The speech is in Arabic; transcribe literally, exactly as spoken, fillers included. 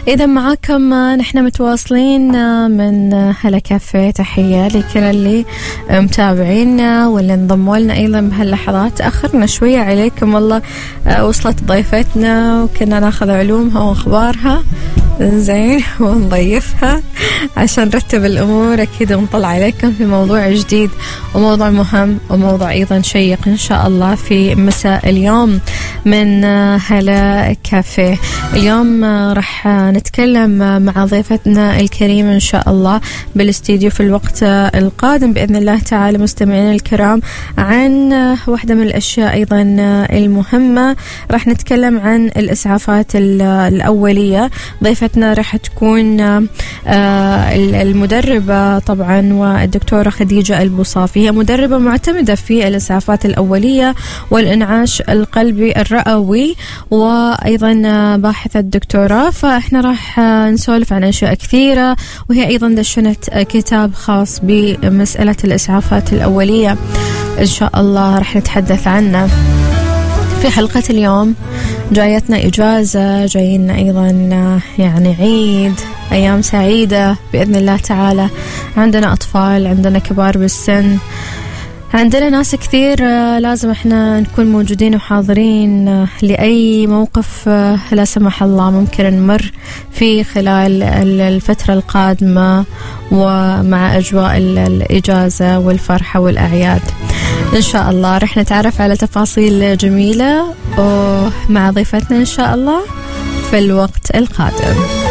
إذا معاكم نحن متواصلين من هلا كافيه. تحية لكل اللي متابعينا واللي انضموا لنا أيضا بهاللحظات. تأخرنا شوية عليكم والله، وصلت ضيفتنا وكنا ناخذ علومها وأخبارها زين ونضيفها عشان نرتب الأمور أكيد ونطلع عليكم في موضوع جديد وموضوع مهم وموضوع أيضا شيق إن شاء الله في مساء اليوم من هلا كافيه. اليوم رح نتكلم مع ضيفتنا الكريمة إن شاء الله بالاستديو في الوقت القادم بإذن الله تعالى مستمعينا الكرام عن واحدة من الأشياء أيضا المهمة. رح نتكلم عن الإسعافات الأولية. ضيفتنا رح تكون المدربة طبعا والدكتورة خديجة البوصافي، هي مدربة معتمدة في الإسعافات الأولية والإنعاش القلبي الرئوي وأيضا باحثة الدكتوراه. فإحنا راح نسولف عن أشياء كثيرة، وهي أيضا دشنت كتاب خاص بمسألة الإسعافات الأولية إن شاء الله راح نتحدث عنه في حلقة اليوم. جايتنا إجازة، جاينا أيضا يعني عيد، أيام سعيدة بإذن الله تعالى. عندنا أطفال، عندنا كبار بالسن، عندنا ناس كثير لازم احنا نكون موجودين وحاضرين لأي موقف لا سمح الله ممكن نمر في خلال الفترة القادمة ومع أجواء الإجازة والفرحة والأعياد. إن شاء الله رح نتعرف على تفاصيل جميلة ومع ضيفتنا إن شاء الله في الوقت القادم.